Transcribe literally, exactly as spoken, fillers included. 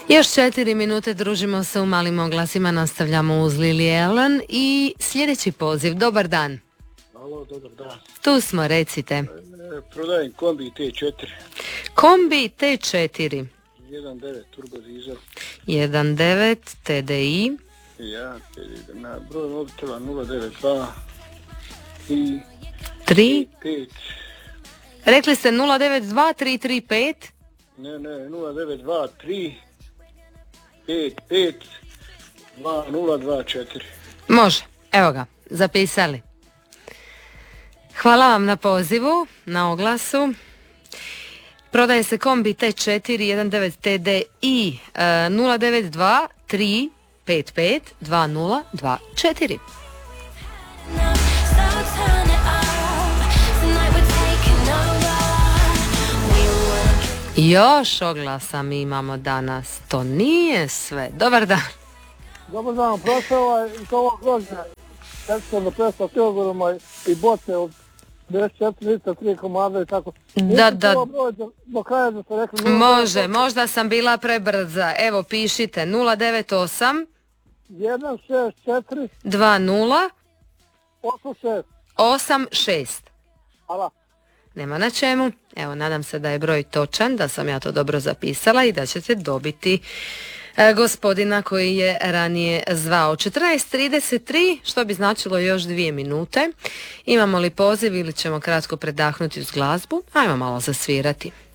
Još četiri minute družimo se u malim oglasima, nastavljamo uz Lily Allen i sljedeći poziv. Dobar dan. Alo, dobar dan. Tu smo, recite. E, prodajem kombi T četiri. Kombi T četiri. jedan devet turbo dizel. jedan devet T D I. Ja, na broj mobitela nula devet dva i tri pet. Rekli ste nula devet dva tri tri pet. Ne, ne, nula devet dva tri pet pet dva nula dva četiri. Može, evo ga, zapisali. Hvala vam na pozivu, na oglasu. Prodaje se kombi T četiri jedan devet T D I e, nula devet dva tri pet pet dva nula dva četiri. Još oglasa mi imamo danas, to nije sve. Dobar dan. Dobar dan, prošao je to ovo grožnje, petsto do petsto kilograma i boce od devedeset četiri litra, tri komada i tako. Da, da. Do, do kraja da ste rekli... Može, možda sam bila prebrza. Evo, pišite nula devet osam jedan šest četiri dva nula osam šest. osam šest. Hvala. Nema na čemu. Evo, nadam se da je broj točan, da sam ja to dobro zapisala i da ćete dobiti e, gospodina koji je ranije zvao. četrnaest trideset tri, što bi značilo još dvije minute. Imamo li poziv ili ćemo kratko predahnuti uz glazbu? Ajmo malo zasvirati.